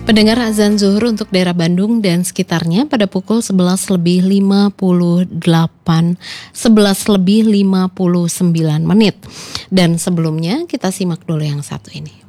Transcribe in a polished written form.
Pendengar, azan zuhur untuk daerah Bandung dan sekitarnya pada pukul 11.59 menit. Dan sebelumnya kita simak dulu yang satu ini.